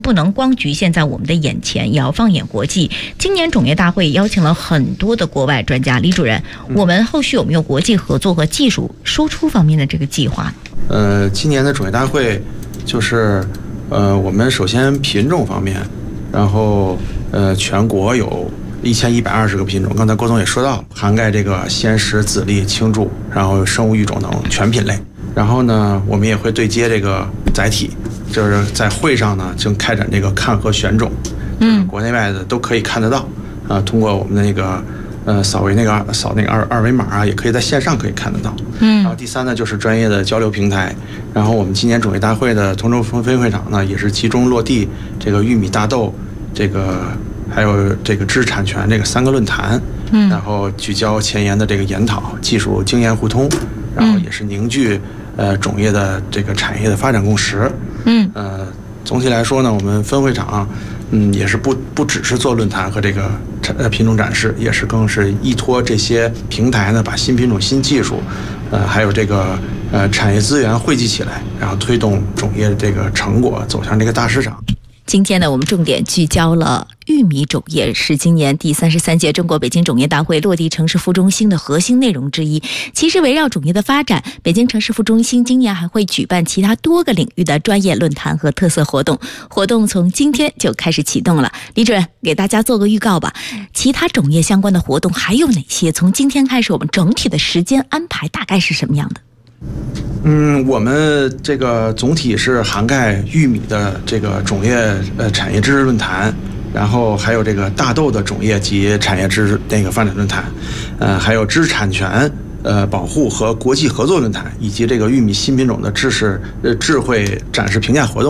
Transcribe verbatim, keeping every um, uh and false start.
不能光局限在我们的眼前，也要放眼国际。今年种业大会邀请了很多的国外专家。李主任，我们后续有没有国际合作和技术输出方面的这个计划？ 呃，今年的种业大会就是，呃，我们首先品种方面，然后呃，全国有一千一百二十个品种，刚才郭总也说到，涵盖这个鲜食、籽粒、青贮，然后生物育种等全品类。然后呢，我们也会对接这个载体，就是在会上呢，正开展这个看和选种，嗯，国内外的都可以看得到，啊、呃，通过我们的那个呃扫为那个扫那个二二维码啊，也可以在线上可以看得到，嗯。然后第三呢，就是专业的交流平台。然后我们今年种业大会的通州分会场呢，也是集中落地这个玉米、大豆，这个还有这个知识产权这个三个论坛，嗯，然后聚焦前沿的这个研讨，技术经验互通，然后也是凝聚。呃，种业的这个产业的发展共识，嗯，呃，总体来说呢，我们分会场，嗯，也是不不只是做论坛和这个呃品种展示，也是更是依托这些平台呢，把新品种、新技术，呃，还有这个呃产业资源汇集起来，然后推动种业的这个成果走向这个大市场。 今天呢，我们重点聚焦了玉米种业，是今年第三十三届中国北京种业大会落地城市副中心的核心内容之一。其实围绕种业的发展，北京城市副中心今年还会举办其他多个领域的专业论坛和特色活动，活动从今天就开始启动了。李主任给大家做个预告吧，其他种业相关的活动还有哪些？从今天开始，我们整体的时间安排大概是什么样的？ 嗯，我们这个总体是涵盖玉米的这个种业呃产业知识论坛，然后还有这个大豆的种业及产业知识那个发展论坛，呃，还有知识产权呃保护和国际合作论坛，以及这个玉米新品种的知识呃智慧展示评价活动。